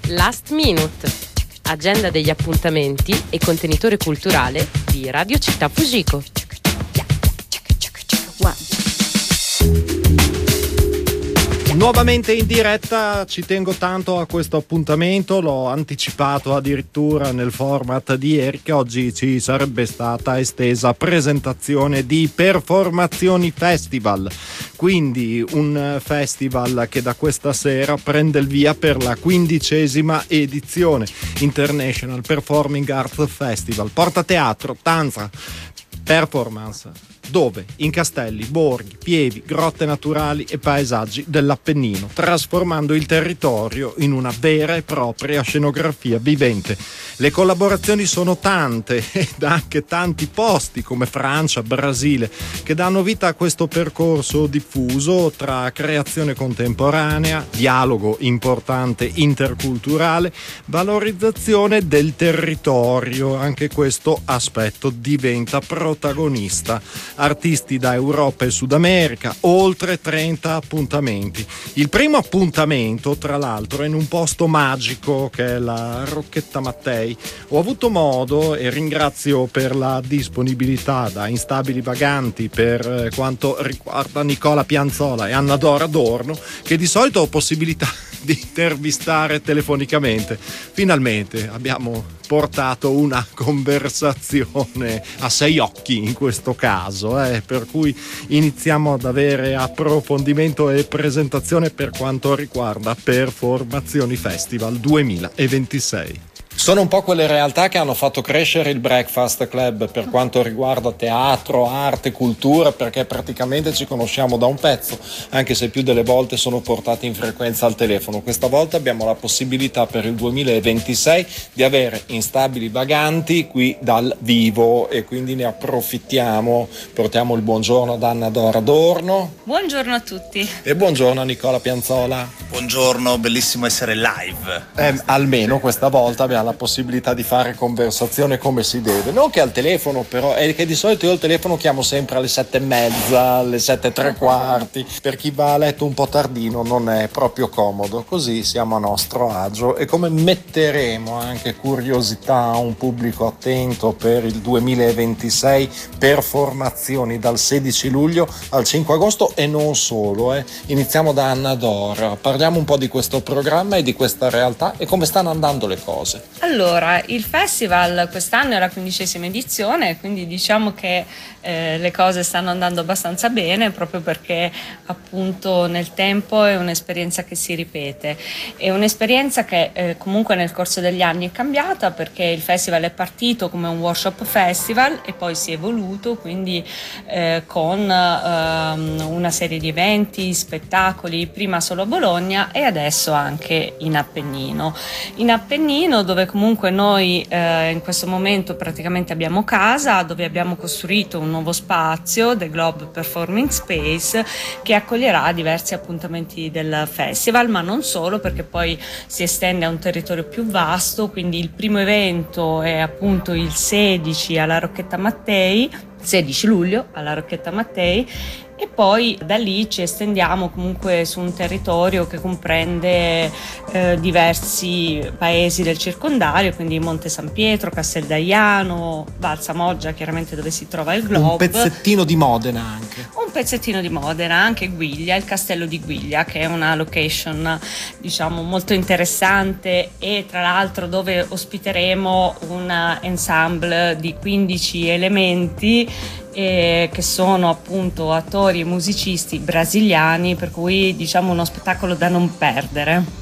Last Minute, agenda degli appuntamenti e contenitore culturale di Radio Città Fujiko. Nuovamente in diretta, ci tengo tanto a questo appuntamento, l'ho anticipato addirittura nel format di ieri che oggi ci sarebbe stata estesa presentazione di Performazioni Festival, quindi un festival che da questa sera prende il via per la 15ª edizione, International Performing Arts Festival, porta teatro, danza, performance. Dove? In castelli, borghi, pievi, grotte naturali e paesaggi dell'Appennino, trasformando il territorio in una vera e propria scenografia vivente. Le collaborazioni sono tante ed anche tanti posti come Francia, Brasile, che danno vita a questo percorso diffuso tra creazione contemporanea, dialogo importante interculturale, valorizzazione del territorio. Anche questo aspetto diventa protagonista. Artisti da Europa e Sud America, oltre 30 appuntamenti. Il primo appuntamento, tra l'altro, è in un posto magico che è la Rocchetta Mattei. Ho avuto modo, e ringrazio per la disponibilità da Instabili Vaganti per quanto riguarda Nicola Pianzola e Anna Dora Adorno, che di solito ho possibilità di intervistare telefonicamente. Finalmente abbiamo portato una conversazione a 6 occhi in questo caso, per cui iniziamo ad avere approfondimento e presentazione per quanto riguarda Performazioni Festival 2026. Sono un po' quelle realtà che hanno fatto crescere il Breakfast Club per quanto riguarda teatro, arte, cultura, perché praticamente ci conosciamo da un pezzo, anche se più delle volte sono portati in frequenza al telefono. Questa volta abbiamo la possibilità per il 2026 di avere Instabili Vaganti qui dal vivo e quindi ne approfittiamo. Portiamo il buongiorno ad Anna Dora Adorno. Buongiorno a tutti. E buongiorno a Nicola Pianzola. Buongiorno, bellissimo essere live. Almeno questa volta abbiamo la possibilità di fare conversazione come si deve, non che al telefono, però è che di solito io al telefono chiamo sempre alle 7:30, alle 7:15, per chi va a letto un po' tardino non è proprio comodo, così siamo a nostro agio. E come metteremo anche curiosità a un pubblico attento per il 2026, Performazioni dal 16 luglio al 5 agosto e non solo, iniziamo da Anna Dora, parliamo un po' di questo programma e di questa realtà e come stanno andando le cose. Allora, il festival quest'anno è la 15ª edizione, quindi diciamo che le cose stanno andando abbastanza bene, proprio perché appunto nel tempo è un'esperienza che si ripete, è un'esperienza che comunque nel corso degli anni è cambiata, perché il festival è partito come un workshop festival e poi si è evoluto quindi con una serie di eventi, spettacoli, prima solo a Bologna e adesso anche in Appennino. In Appennino, dove comunque noi in questo momento praticamente abbiamo casa, dove abbiamo costruito un nuovo spazio, The Globe Performing Space, che accoglierà diversi appuntamenti del festival, ma non solo, perché poi si estende a un territorio più vasto. Quindi il primo evento è appunto il 16 alla Rocchetta Mattei, 16 luglio alla Rocchetta Mattei, e poi da lì ci estendiamo comunque su un territorio che comprende diversi paesi del circondario, quindi Monte San Pietro, Casteldaiano, Valsamoggia, chiaramente dove si trova il Globe. Un pezzettino di Modena anche. Un pezzettino di Modena, anche Guiglia, il castello di Guiglia, che è una location diciamo molto interessante e tra l'altro dove ospiteremo un ensemble di 15 elementi che sono appunto attori e musicisti brasiliani, per cui diciamo uno spettacolo da non perdere.